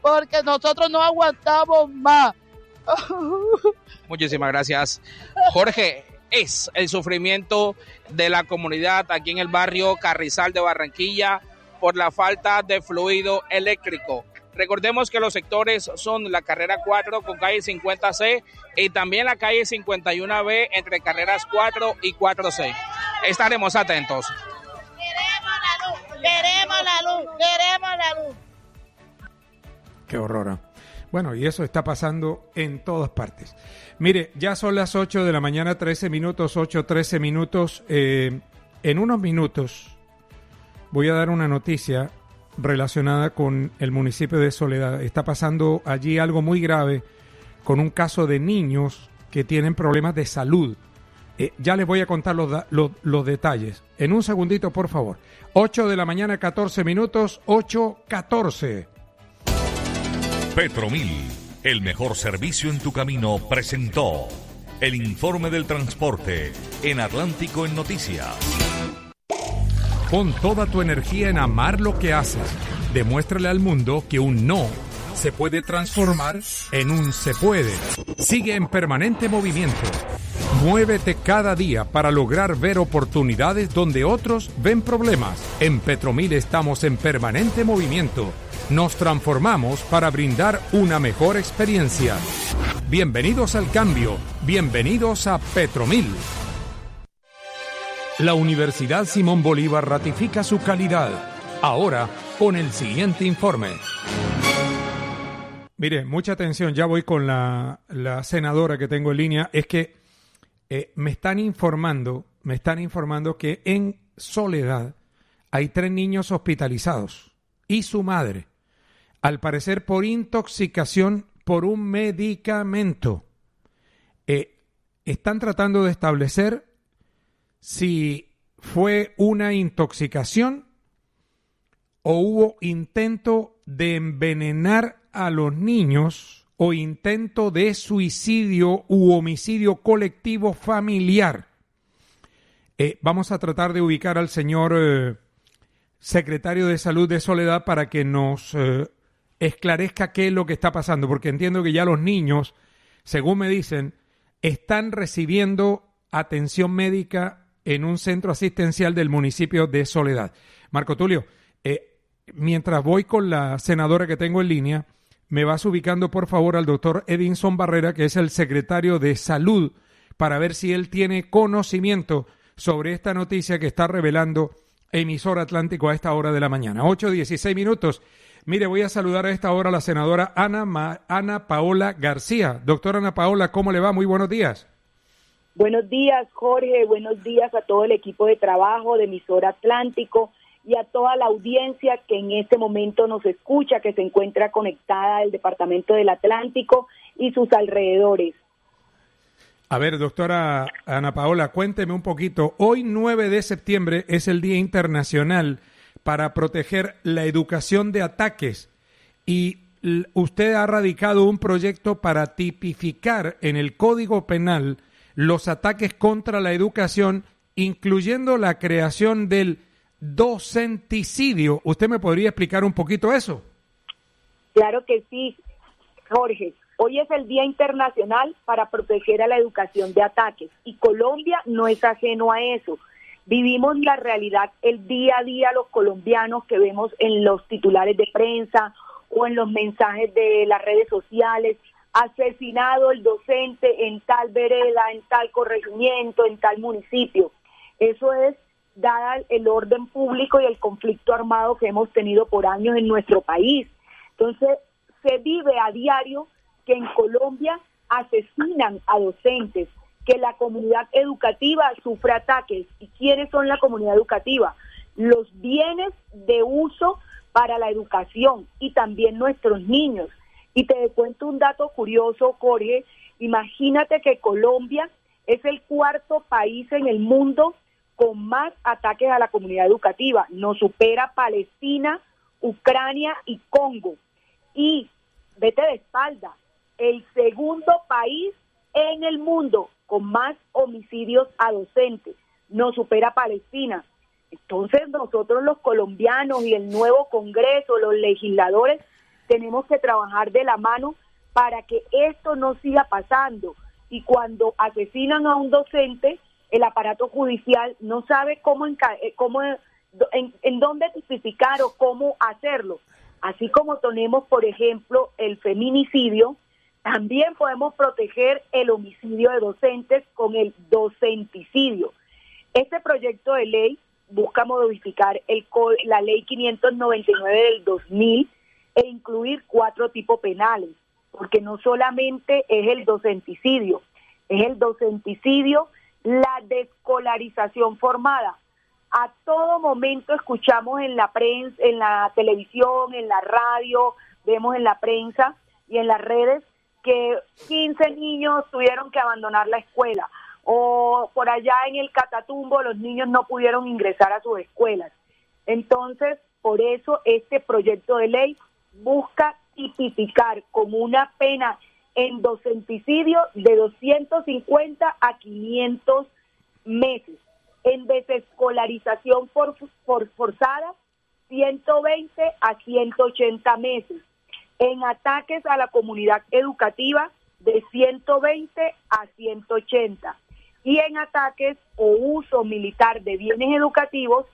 porque nosotros no aguantamos más. Muchísimas gracias. Jorge, es el sufrimiento de la comunidad aquí en el barrio Carrizal de Barranquilla por la falta de fluido eléctrico. Recordemos que los sectores son la carrera 4 con calle 50C y también la calle 51B entre carreras 4 y 4C. Estaremos atentos. Queremos la luz, queremos la luz, queremos la luz. Qué horror. Bueno, y eso está pasando en todas partes. Mire, ya son las 8 de la mañana, 13 minutos, 8:13 minutos. En unos minutos voy a dar una noticia relacionada con el municipio de Soledad. Está pasando allí algo muy grave con un caso de niños que tienen problemas de salud. Ya les voy a contar los detalles. En un segundito, por favor. 8 de la mañana, 14 minutos, 8:14. Petromil, el mejor servicio en tu camino, presentó el informe del transporte en Atlántico en Noticias. Pon toda tu energía en amar lo que haces. Demuéstrale al mundo que un no se puede transformar en un se puede. Sigue en permanente movimiento. Muévete cada día para lograr ver oportunidades donde otros ven problemas. En Petromil estamos en permanente movimiento. Nos transformamos para brindar una mejor experiencia. Bienvenidos al cambio. Bienvenidos a Petromil. La Universidad Simón Bolívar ratifica su calidad. Ahora, con el siguiente informe. Mire, mucha atención, ya voy con la senadora que tengo en línea. Es que me están informando que en Soledad hay 3 niños hospitalizados y su madre, al parecer por intoxicación por un medicamento. Están tratando de establecer si fue una intoxicación o hubo intento de envenenar a los niños o intento de suicidio u homicidio colectivo familiar. Vamos a tratar de ubicar al señor secretario de Salud de Soledad para que nos esclarezca qué es lo que está pasando, porque entiendo que ya los niños, según me dicen, están recibiendo atención médica en un centro asistencial del municipio de Soledad. Marco Tulio, mientras voy con la senadora que tengo en línea, me vas ubicando por favor al doctor Edinson Barrera, que es el secretario de Salud, para ver si él tiene conocimiento sobre esta noticia que está revelando Emisora Atlántico a esta hora de la mañana. 8:16 minutos. Mire, voy a saludar a esta hora a la senadora Ana Paola García. Doctora Ana Paola, ¿cómo le va? Muy buenos días. Buenos días, Jorge. Buenos días a todo el equipo de trabajo de Emisora Atlántico y a toda la audiencia que en este momento nos escucha, que se encuentra conectada al Departamento del Atlántico y sus alrededores. A ver, doctora Ana Paola, cuénteme un poquito. Hoy, 9 de septiembre, es el Día Internacional para proteger la educación de ataques y usted ha radicado un proyecto para tipificar en el Código Penal los ataques contra la educación, incluyendo la creación del docenticidio. ¿Usted me podría explicar un poquito eso? Claro que sí, Jorge. Hoy es el Día Internacional para proteger a la educación de ataques y Colombia no es ajeno a eso. Vivimos la realidad el día a día los colombianos que vemos en los titulares de prensa o en los mensajes de las redes sociales. Asesinado el docente en tal vereda, en tal corregimiento, en tal municipio. Eso es dada el orden público y el conflicto armado que hemos tenido por años en nuestro país. Entonces, se vive a diario que en Colombia asesinan a docentes, que la comunidad educativa sufre ataques. ¿Y quiénes son la comunidad educativa? Los bienes de uso para la educación y también nuestros niños. Y te cuento un dato curioso, Jorge. Imagínate que Colombia es el 4º país en el mundo con más ataques a la comunidad educativa. Nos supera Palestina, Ucrania y Congo. Y vete de espalda, el 2º país en el mundo con más homicidios a docentes. Nos supera Palestina. Entonces nosotros los colombianos y el nuevo Congreso, los legisladores, tenemos que trabajar de la mano para que esto no siga pasando. Y cuando asesinan a un docente, el aparato judicial no sabe en dónde tipificar o cómo hacerlo. Así como tenemos, por ejemplo, el feminicidio, también podemos proteger el homicidio de docentes con el docenticidio. Este proyecto de ley busca modificar la ley 599 del 2000 e incluir 4 tipos penales, porque no solamente es el docenticidio, es el docenticidio, la desescolarización formada. A todo momento escuchamos en la prensa, en la televisión, en la radio, vemos en la prensa y en las redes que 15 niños tuvieron que abandonar la escuela, o por allá en el Catatumbo los niños no pudieron ingresar a sus escuelas. Entonces, por eso este proyecto de ley busca tipificar como una pena en docenticidio de 250 a 500 meses, en desescolarización forzada 120 a 180 meses, en ataques a la comunidad educativa de 120 a 180 y en ataques o uso militar de bienes educativos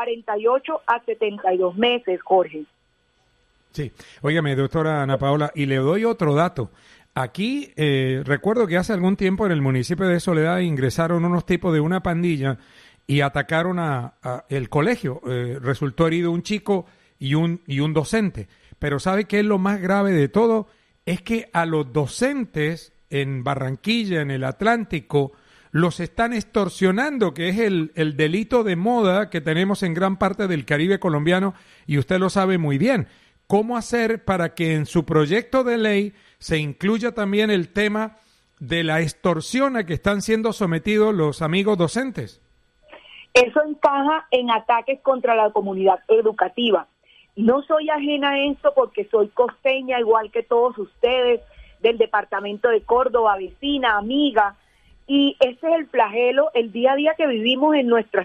48 a 72 meses, Jorge. Sí, óigame, doctora Ana Paola, y le doy otro dato. Aquí recuerdo que hace algún tiempo en el municipio de Soledad ingresaron unos tipos de una pandilla y atacaron a el colegio. Resultó herido un chico y un docente. Pero ¿sabe qué es lo más grave de todo? Es que a los docentes en Barranquilla, en el Atlántico, los están extorsionando, que es el delito de moda que tenemos en gran parte del Caribe colombiano, y usted lo sabe muy bien. ¿Cómo hacer para que en su proyecto de ley se incluya también el tema de la extorsión a que están siendo sometidos los amigos docentes? Eso encaja en ataques contra la comunidad educativa. No soy ajena a esto porque soy costeña, igual que todos ustedes, del departamento de Córdoba, vecina, amiga, y ese es el flagelo, el día a día que vivimos en nuestra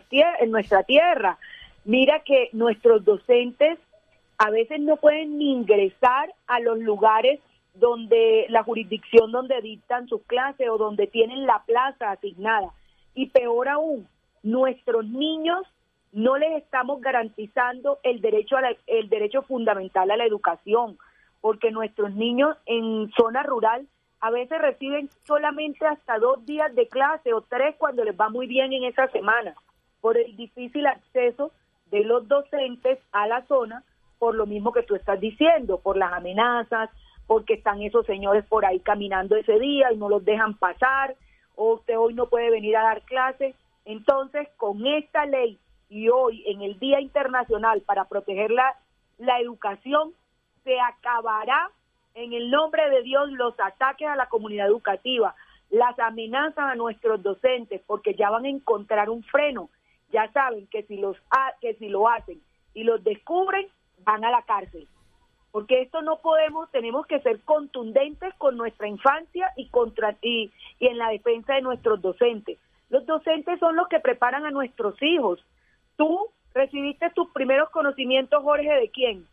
tierra. Mira que nuestros docentes a veces no pueden ni ingresar a los lugares donde la jurisdicción donde dictan sus clases o donde tienen la plaza asignada. Y peor aún, nuestros niños no les estamos garantizando el derecho fundamental a la educación, porque nuestros niños en zona rural a veces reciben solamente hasta 2 días de clase o 3 cuando les va muy bien en esa semana, por el difícil acceso de los docentes a la zona, por lo mismo que tú estás diciendo, por las amenazas, porque están esos señores por ahí caminando ese día y no los dejan pasar, o usted hoy no puede venir a dar clases. Entonces, con esta ley y hoy en el Día Internacional para proteger la educación, se acabará en el nombre de Dios los ataques a la comunidad educativa, las amenazas a nuestros docentes, porque ya van a encontrar un freno. Ya saben que si lo hacen y los descubren, van a la cárcel. Porque esto no podemos, tenemos que ser contundentes con nuestra infancia y en la defensa de nuestros docentes. Los docentes son los que preparan a nuestros hijos. ¿Tú recibiste tus primeros conocimientos, Jorge, de quién?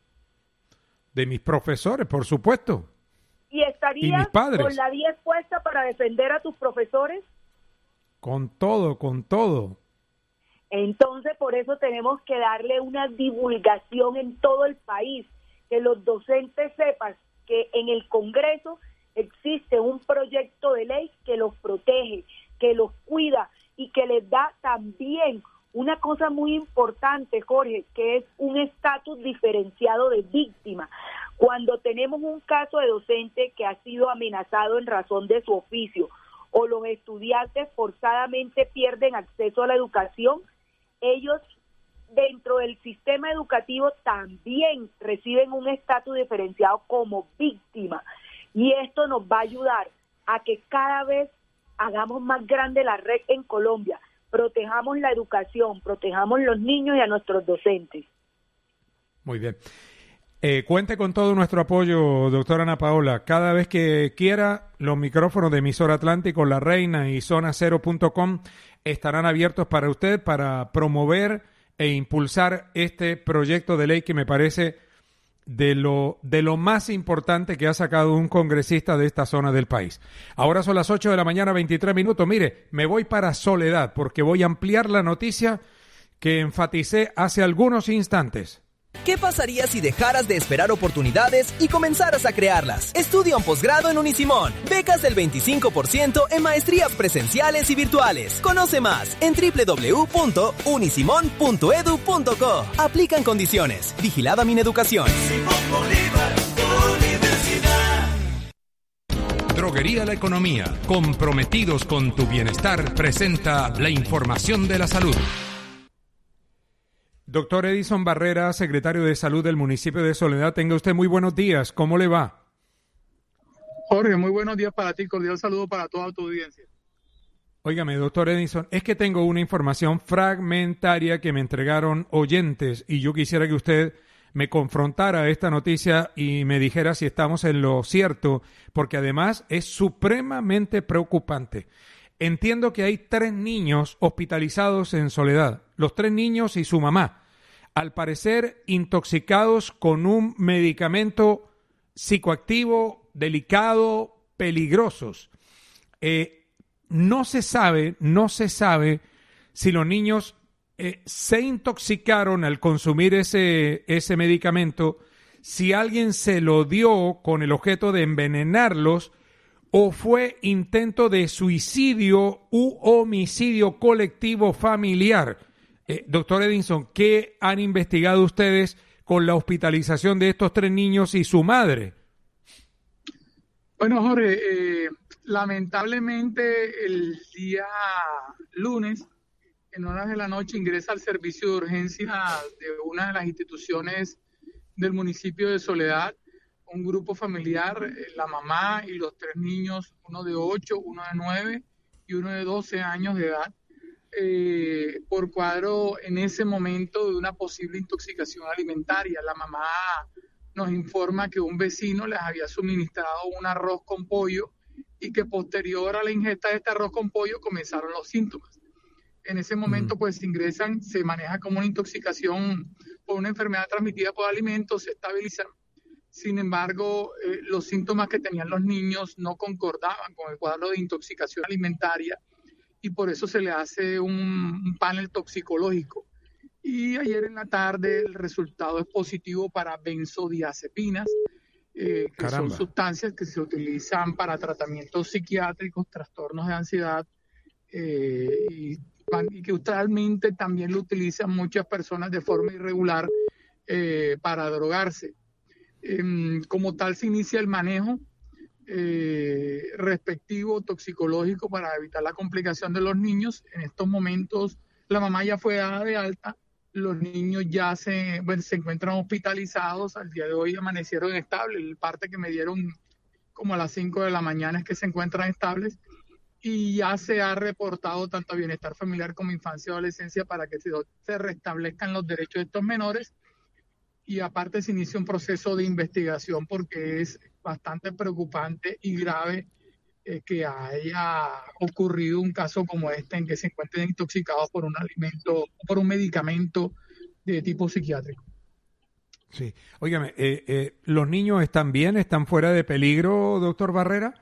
De mis profesores, por supuesto. ¿Y estarías con la 10 puesta para defender a tus profesores? Con todo, con todo. Entonces, por eso tenemos que darle una divulgación en todo el país, que los docentes sepan que en el Congreso existe un proyecto de ley que los protege, que los cuida y que les da también una cosa muy importante, Jorge, que es un estatus diferenciado de víctima. Cuando tenemos un caso de docente que ha sido amenazado en razón de su oficio o los estudiantes forzadamente pierden acceso a la educación, ellos dentro del sistema educativo también reciben un estatus diferenciado como víctima. Y esto nos va a ayudar a que cada vez hagamos más grande la red en Colombia. Protejamos la educación, protejamos los niños y a nuestros docentes. Muy bien. Cuente con todo nuestro apoyo, doctora Ana Paola. Cada vez que quiera, los micrófonos de Emisora Atlántico, La Reina y zonacero.com estarán abiertos para usted para promover e impulsar este proyecto de ley que me parece de lo más importante que ha sacado un congresista de esta zona del país. Ahora son las 8 de la mañana, 23 minutos. Mire, me voy para Soledad porque voy a ampliar la noticia que enfaticé hace algunos instantes. ¿Qué pasaría si dejaras de esperar oportunidades y comenzaras a crearlas? Estudia un posgrado en Unisimón. Becas del 25% en maestrías presenciales y virtuales. Conoce más en www.unisimon.edu.co. Aplican condiciones. Vigilada Mineducación. Droguería La Economía, comprometidos con tu bienestar, presenta la información de la salud. Doctor Edison Barrera, secretario de Salud del municipio de Soledad, tenga usted muy buenos días. ¿Cómo le va? Jorge, muy buenos días para ti. Cordial saludo para toda tu audiencia. Óigame, doctor Edison, es que tengo una información fragmentaria que me entregaron oyentes y yo quisiera que usted me confrontara esta noticia y me dijera si estamos en lo cierto, porque además es supremamente preocupante. Entiendo que hay 3 niños hospitalizados en Soledad, los 3 niños y su mamá, al parecer intoxicados con un medicamento psicoactivo, delicado, peligrosos. No se sabe si los niños se intoxicaron al consumir ese medicamento, si alguien se lo dio con el objeto de envenenarlos, o fue intento de suicidio u homicidio colectivo familiar. Doctor Edison, ¿qué han investigado ustedes con la hospitalización de estos 3 niños y su madre? Bueno, Jorge, lamentablemente el día lunes, en horas de la noche, ingresa al servicio de urgencia de una de las instituciones del municipio de Soledad un grupo familiar, la mamá y los 3 niños, uno de 8, uno de 9 y uno de 12 años de edad, por cuadro en ese momento de una posible intoxicación alimentaria. La mamá nos informa que un vecino les había suministrado un arroz con pollo y que posterior a la ingesta de este arroz con pollo comenzaron los síntomas. En ese momento pues ingresan, se maneja como una intoxicación por una enfermedad transmitida por alimentos, se estabilizan. Sin embargo, los síntomas que tenían los niños no concordaban con el cuadro de intoxicación alimentaria y por eso se le hace un panel toxicológico. Y ayer en la tarde el resultado es positivo para benzodiazepinas, que son sustancias que se utilizan para tratamientos psiquiátricos, trastornos de ansiedad y que usualmente también lo utilizan muchas personas de forma irregular para drogarse. Como tal se inicia el manejo respectivo toxicológico para evitar la complicación de los niños. En estos momentos la mamá ya fue dada de alta, los niños ya se encuentran hospitalizados, al día de hoy amanecieron estables, el parte que me dieron como a las 5 de la mañana es que se encuentran estables y ya se ha reportado tanto a Bienestar Familiar como Infancia y Adolescencia para que se restablezcan los derechos de estos menores. Y aparte se inicia un proceso de investigación porque es bastante preocupante y grave que haya ocurrido un caso como este en que se encuentren intoxicados por un alimento, por un medicamento de tipo psiquiátrico. Sí. Óigame, ¿los niños están bien? ¿Están fuera de peligro, doctor Barrera?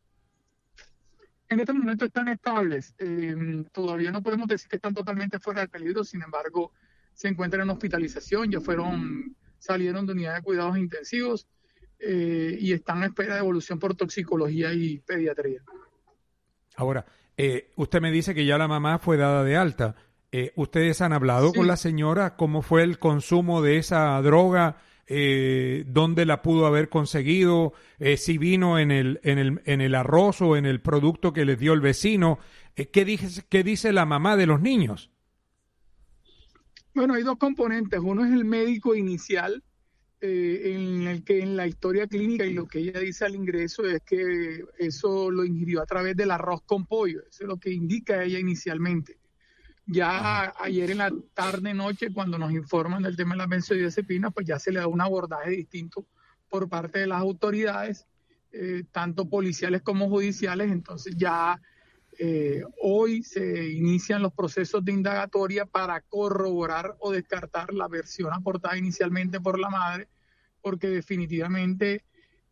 En este momento están estables. Todavía no podemos decir que están totalmente fuera de peligro, sin embargo, se encuentran en hospitalización, salieron de unidad de cuidados intensivos y están a espera de evolución por toxicología y pediatría. Ahora, usted me dice que ya la mamá fue dada de alta. ¿Ustedes han hablado con la señora? ¿Cómo fue el consumo de esa droga? ¿Dónde la pudo haber conseguido? ¿Si vino en el arroz o en el producto que les dio el vecino? ¿Qué dice la mamá de los niños? Bueno, hay 2 componentes. Uno es el médico inicial, en el que en la historia clínica y lo que ella dice al ingreso es que eso lo ingirió a través del arroz con pollo. Eso es lo que indica ella inicialmente. Ya ayer en la tarde-noche, cuando nos informan del tema de las benzodiazepinas, pues ya se le da un abordaje distinto por parte de las autoridades, tanto policiales como judiciales. Entonces ya hoy se inician los procesos de indagatoria para corroborar o descartar la versión aportada inicialmente por la madre, porque definitivamente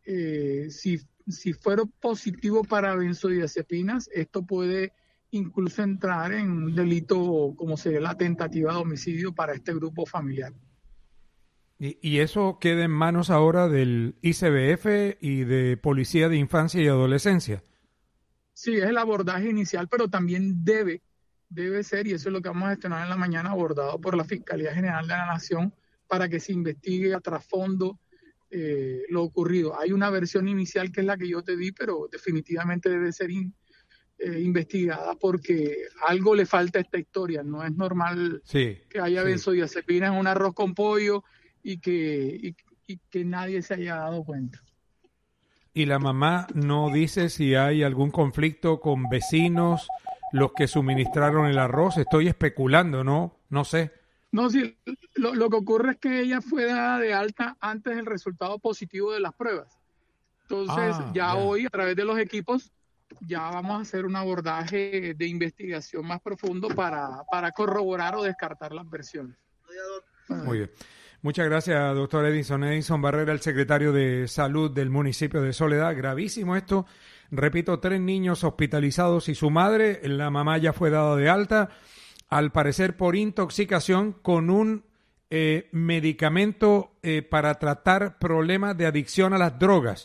si fuera positivo para benzodiazepinas, esto puede incluso entrar en un delito como sería la tentativa de homicidio para este grupo familiar. ¿Y eso queda en manos ahora del ICBF y de Policía de Infancia y Adolescencia? Sí, es el abordaje inicial, pero también debe ser, y eso es lo que vamos a gestionar en la mañana, abordado por la Fiscalía General de la Nación para que se investigue a trasfondo lo ocurrido. Hay una versión inicial que es la que yo te di, pero definitivamente debe ser investigada porque algo le falta a esta historia. No es normal que haya benzodiazepinas en un arroz con pollo y que nadie se haya dado cuenta. ¿Y la mamá no dice si hay algún conflicto con vecinos, los que suministraron el arroz? Estoy especulando, no sé. No, sí, lo que ocurre es que ella fue dada de alta antes del resultado positivo de las pruebas. Entonces, hoy, a través de los equipos, ya vamos a hacer un abordaje de investigación más profundo para corroborar o descartar las versiones. Muy bien. Muchas gracias, doctor Edison. Edison Barrera, el secretario de Salud del municipio de Soledad. Gravísimo esto. Repito, 3 niños hospitalizados y su madre. La mamá ya fue dada de alta, al parecer por intoxicación con un medicamento para tratar problemas de adicción a las drogas.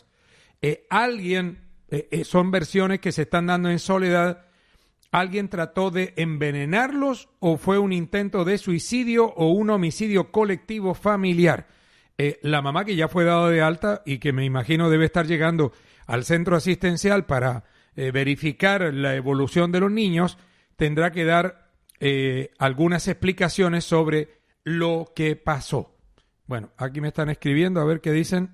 Son versiones que se están dando en Soledad. ¿Alguien trató de envenenarlos o fue un intento de suicidio o un homicidio colectivo familiar? La mamá, que ya fue dada de alta y que me imagino debe estar llegando al centro asistencial para verificar la evolución de los niños, tendrá que dar algunas explicaciones sobre lo que pasó. Bueno, aquí me están escribiendo a ver qué dicen.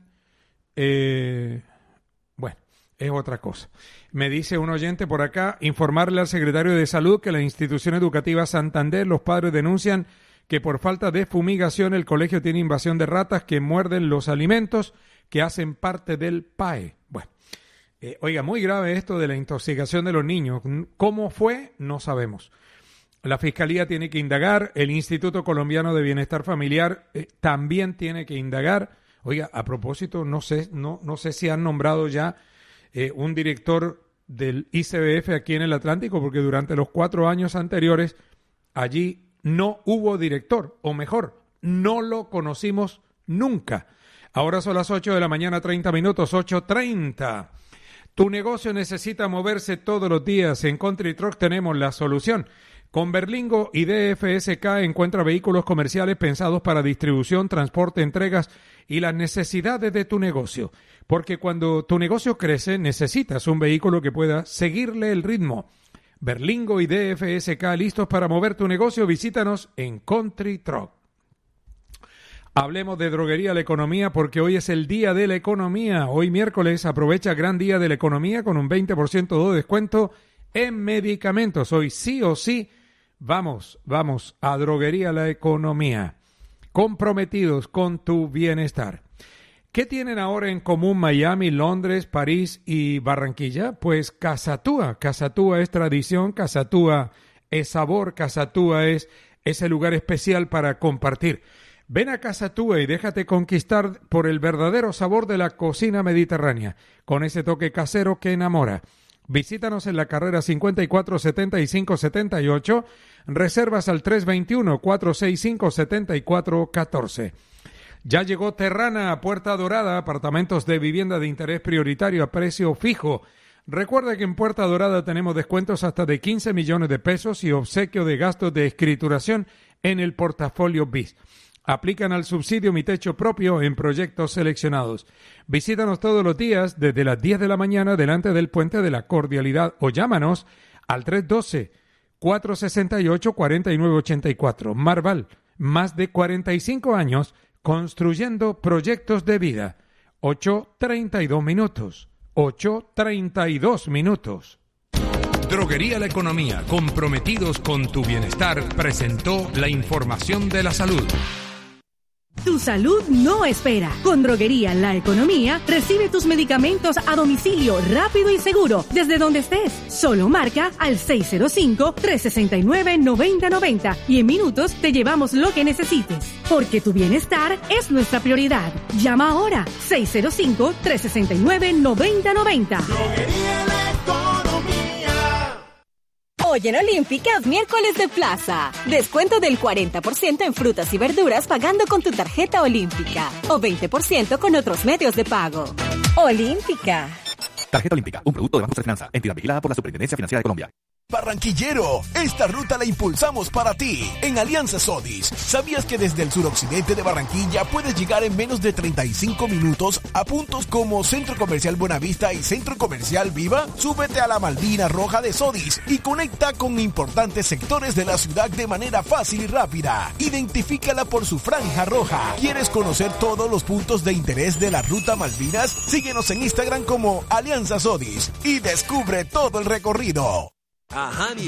Bueno, es otra cosa. Me dice un oyente por acá, informarle al secretario de Salud que la institución educativa Santander, los padres denuncian que por falta de fumigación el colegio tiene invasión de ratas que muerden los alimentos que hacen parte del PAE. Bueno, oiga, muy grave esto de la intoxicación de los niños. ¿Cómo fue? No sabemos. La Fiscalía tiene que indagar, el Instituto Colombiano de Bienestar Familiar también tiene que indagar. Oiga, a propósito, no sé si han nombrado ya un director del ICBF aquí en el Atlántico, porque durante los 4 años anteriores allí no hubo director, o mejor, no lo conocimos nunca. Ahora son las 8 de la mañana, 30 minutos, 8:30. Tu negocio necesita moverse todos los días. En Country Truck tenemos la solución. Con Berlingo y DFSK encuentra vehículos comerciales pensados para distribución, transporte, entregas y las necesidades de tu negocio. Porque cuando tu negocio crece, necesitas un vehículo que pueda seguirle el ritmo. Berlingo y DFSK, listos para mover tu negocio. Visítanos en Country Truck. Hablemos de Droguería La Economía porque hoy es el Día de la Economía. Hoy miércoles aprovecha gran Día de la Economía con un 20% de descuento en medicamentos. Hoy sí o sí vamos a Droguería La Economía. Comprometidos con tu bienestar. ¿Qué tienen ahora en común Miami, Londres, París y Barranquilla? Pues Casatúa. Casatúa es tradición, Casatúa es sabor, Casatúa es ese lugar especial para compartir. Ven a Casatúa y déjate conquistar por el verdadero sabor de la cocina mediterránea, con ese toque casero que enamora. Visítanos en la carrera 547578, reservas al 321-465-7414. Ya llegó Terrana a Puerta Dorada, apartamentos de vivienda de interés prioritario a precio fijo. Recuerda que en Puerta Dorada tenemos descuentos hasta de 15 millones de pesos y obsequio de gastos de escrituración en el portafolio BIS. Aplican al subsidio Mi Techo Propio en proyectos seleccionados. Visítanos todos los días desde las 10 de la mañana delante del Puente de la Cordialidad o llámanos al 312-468-4984. Marval, más de 45 años construyendo proyectos de vida. 8:32 minutos. 8:32 minutos. Droguería La Economía, comprometidos con tu bienestar, presentó la información de la salud. Tu salud no espera. Con Droguería La Economía, recibe tus medicamentos a domicilio rápido y seguro desde donde estés. Solo marca al 605-369-9090 y en minutos te llevamos lo que necesites. Porque tu bienestar es nuestra prioridad. Llama ahora 605-369-9090. Droguería La Economía. Hoy en Olímpica es miércoles de plaza. Descuento del 40% en frutas y verduras pagando con tu tarjeta Olímpica. O 20% con otros medios de pago. Olímpica. Tarjeta Olímpica, un producto de Banco de Finanza, entidad vigilada por la Superintendencia Financiera de Colombia. Barranquillero, esta ruta la impulsamos para ti en Alianza Sodis. ¿Sabías que desde el suroccidente de Barranquilla puedes llegar en menos de 35 minutos a puntos como Centro Comercial Buenavista y Centro Comercial Viva? Súbete a la Malvina Roja de Sodis y conecta con importantes sectores de la ciudad de manera fácil y rápida. Identifícala por su franja roja. ¿Quieres conocer todos los puntos de interés de la Ruta Malvinas? Síguenos en Instagram como Alianza Sodis y descubre todo el recorrido. Ajá,